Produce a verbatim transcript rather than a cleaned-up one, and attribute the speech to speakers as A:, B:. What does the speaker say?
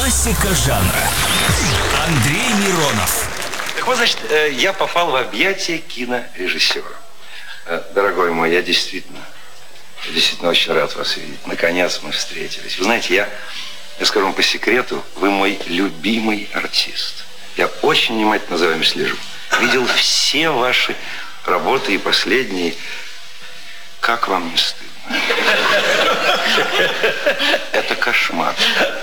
A: Классика жанра. Андрей Миронов.
B: Так вот, значит, я попал в объятия кинорежиссера. Дорогой мой, я действительно, я действительно очень рад вас видеть. Наконец мы встретились. Вы знаете, я, я скажу вам по секрету, вы мой любимый артист. Я очень внимательно за вами слежу. Видел все ваши работы и последние. Как вам не стыдно? Это кошмар.